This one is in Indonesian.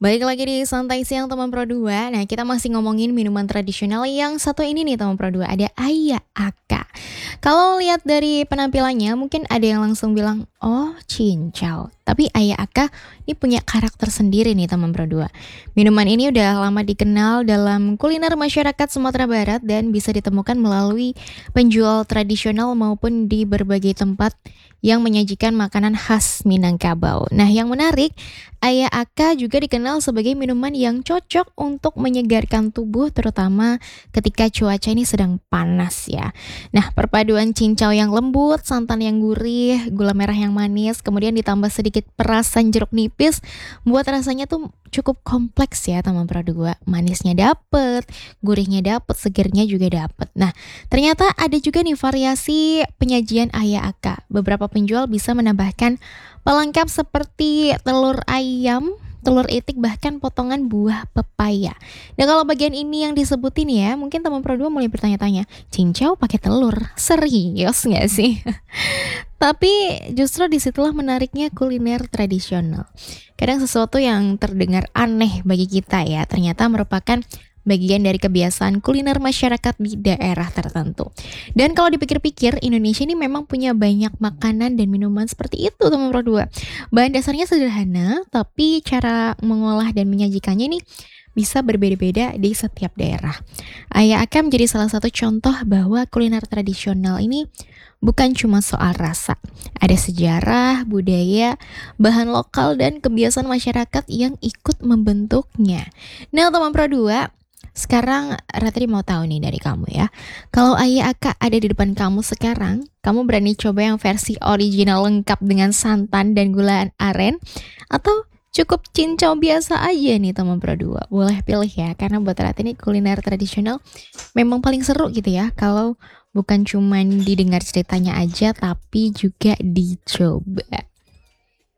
Baik lagi di Santai Siang teman Pro 2. Nah, kita masih ngomongin minuman tradisional yang satu ini nih teman Pro 2, ada Aya Aka. Kalau lihat dari penampilannya mungkin ada yang langsung bilang, "Oh, cincau." Tapi Aya Aka ini punya karakter sendiri nih teman Pro 2. Minuman ini udah lama dikenal dalam kuliner masyarakat Sumatera Barat dan bisa ditemukan melalui penjual tradisional maupun di berbagai tempat yang menyajikan makanan khas Minangkabau. Nah, yang menarik, Aya Aka juga dikenal sebagai minuman yang cocok untuk menyegarkan tubuh terutama ketika cuaca ini sedang panas ya. Nah, perpaduan cincau yang lembut, santan yang gurih, gula merah yang manis, kemudian ditambah sedikit perasan jeruk nipis, buat rasanya tuh cukup kompleks ya teman Pro 2. Manisnya dapet, gurihnya dapet, segernya juga dapet. Nah, ternyata ada juga nih variasi penyajian Aya Aka. Beberapa penjual bisa menambahkan pelengkap seperti telur ayam, telur itik, bahkan potongan buah pepaya. Nah, kalau bagian ini yang disebutin ya, mungkin teman Pro 2 mulai bertanya-tanya, cincau pakai telur? Serius nggak sih? Tapi justru disitulah menariknya kuliner tradisional. Kadang sesuatu yang terdengar aneh bagi kita ya, ternyata merupakan bagian dari kebiasaan kuliner masyarakat di daerah tertentu. Dan kalau dipikir-pikir, Indonesia ini memang punya banyak makanan dan minuman seperti itu teman Pro 2. Bahan dasarnya sederhana, tapi cara mengolah dan menyajikannya ini bisa berbeda-beda di setiap daerah. Ayah akan menjadi salah satu contoh bahwa kuliner tradisional ini bukan cuma soal rasa. Ada sejarah, budaya, bahan lokal, dan kebiasaan masyarakat yang ikut membentuknya. Nah, teman Pro 2, sekarang Ratri mau tahu nih dari kamu ya. Kalau Ayah Aka ada di depan kamu sekarang, kamu berani coba yang versi original lengkap dengan santan dan gula aren? Atau cukup cincau biasa aja nih teman Pro 2? Boleh pilih ya, karena buat Ratri ini kuliner tradisional memang paling seru gitu ya. Kalau bukan cuman didengar ceritanya aja, tapi juga dicoba.